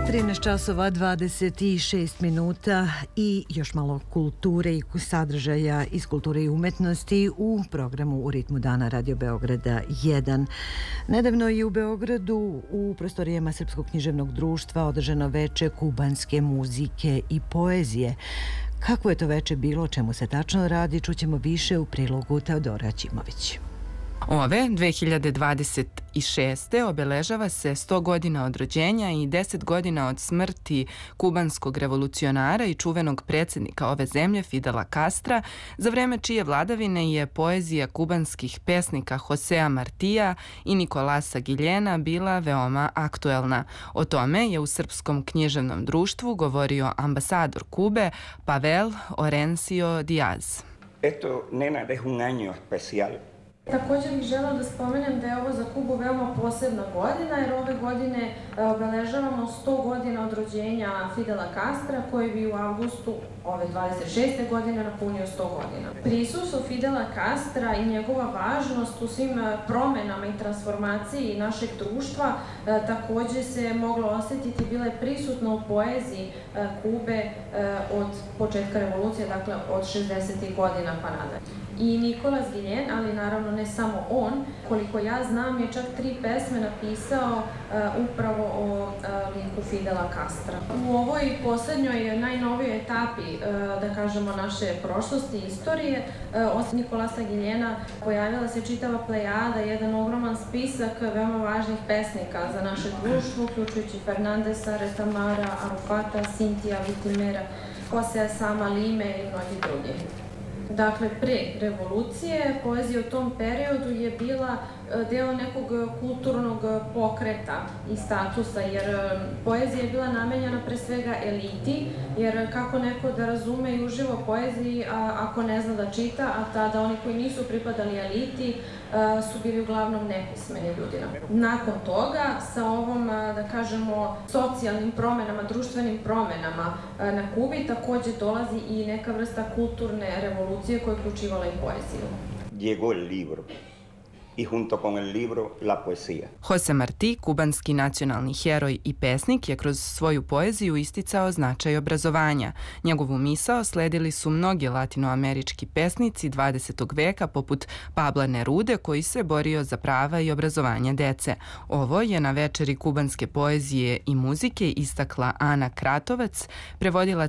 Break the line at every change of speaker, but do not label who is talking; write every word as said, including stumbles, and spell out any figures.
trinaest časova dvadeset šest minuta i još malo kulture i sadržaja iz kulture i umetnosti u programu U ritmu dana Radio Beograda jedan. Nedavno je u Beogradu u prostorijama Srpskog književnog društva održano veče kubanske muzike i poezije. Kako je to veče bilo, o čemu se tačno radi, čućemo više u prilogu Teodora Ćimović.
Ove dve hiljade dvadeset šeste. obeležava se sto godina od rođenja i deset godina od smrti kubanskog revolucionara i čuvenog predsjednika ove zemlje Fidela Castra, za vreme čije vladavine je poezija kubanskih pesnika Josea Martija i Nikolasa Giljena bila veoma aktuelna. O tome je u Srpskom književnom društvu govorio ambasador Kube Pavel Orencio Diaz.
Esto, nena, es un año especial.
Također bih želela da spomenem da je ovo za Kubu veoma posebna godina, jer ove godine obeležavamo sto godina od rođenja Fidela Castra, koji bi u avgustu ove dvadeset šeste. godine napunio sto godina. Prisustvo Fidela Castra i njegova važnost u svim promenama i transformaciji našeg društva također se moglo osjetiti, bila je prisutna u poeziji Kube od početka revolucije, dakle od šezdesetih godina pa nadalje. I Nikolas Giljen, ali naravno ne samo on, koliko ja znam, je čak tri pesme napisao uh, upravo o uh, liku Fidela Castra. U ovoj posljednjoj, najnovijoj etapi, uh, da kažemo, naše prošlosti i istorije, uh, osim Nikolasa Giljena pojavila se čitava plejada, jedan ogroman spisak veoma važnih pesnika za naše društvo, uključujući Fernandesa, Retamara, Arufata, Sintija, Vitimera, Josea Sama Lime i mnogi drugi. Dakle, pre revolucije, poezija u tom periodu je bila deo nekog kulturnog pokreta i statusa, jer poezija je bila namenjena pre svega eliti, jer kako neko da razume i uživa poeziji a, ako ne zna da čita, a tada oni koji nisu pripadali eliti a, su bili uglavnom nepismeni ljudi. Nakon toga, sa ovom, a, da kažemo, socijalnim promenama, društvenim promenama a, na Kubi također dolazi i neka vrsta kulturne revolucije koja je uključivala i poeziju.
Llegó el libro. I junto con el libro la poesía.
Jose Martí, kubanski nacionalni heroj i pesnik, je kroz svoju poeziju isticao značaj obrazovanja. Njegovu misao sledili su mnogi latinoamerički pesnici dvadesetog veka poput Pabla Nerude, koji se borio za prava i obrazovanje dece. Ovo je na večeri kubanske poezije i muzike istakla Ana Kratovac, prevodilac